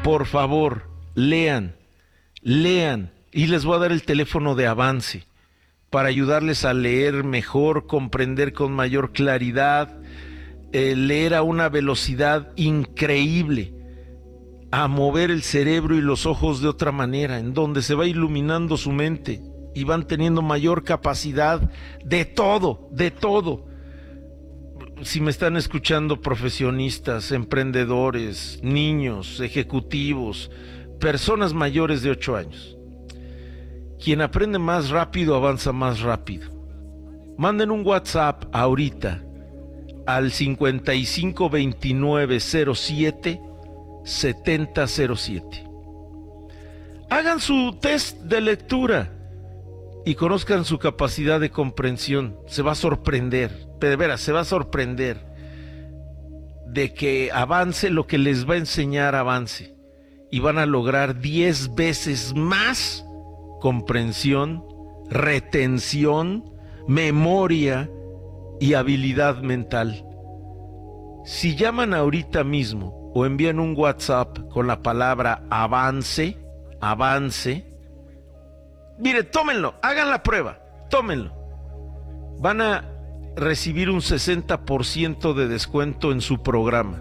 por favor, lean, y les voy a dar el teléfono de Avance para ayudarles a leer mejor, comprender con mayor claridad, leer a una velocidad increíble, a mover el cerebro y los ojos de otra manera, en donde se va iluminando su mente y van teniendo mayor capacidad de todo, de todo. Si me están escuchando profesionistas, emprendedores, niños, ejecutivos, personas mayores de 8 años, quien aprende más rápido avanza más rápido. Manden un WhatsApp ahorita al 552907-7007. Hagan su test de lectura y conozcan su capacidad de comprensión. Se va a sorprender, de veras, se va a sorprender de que Avance lo que les va a enseñar Avance, y van a lograr 10 veces más comprensión, retención, memoria y habilidad mental. Si llaman ahorita mismo o envían un WhatsApp con la palabra avance, mire, tómenlo, hagan la prueba, tómenlo. Van a recibir un 60% de descuento en su programa.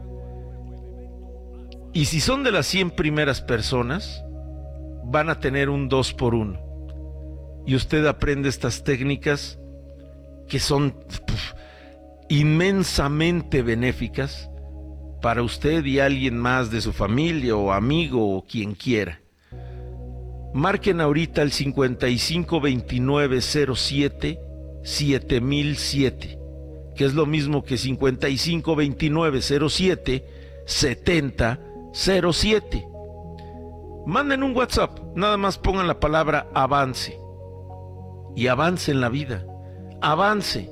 Y si son de las 100 primeras personas, van a tener un 2x1. Y usted aprende estas técnicas que son inmensamente benéficas para usted y alguien más de su familia o amigo o quien quiera. Marquen ahorita el 552907-7007, que es lo mismo que 552907-7007. Manden un WhatsApp, nada más pongan la palabra avance y avance en la vida. Avance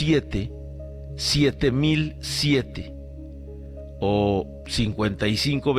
552907-7007 o 55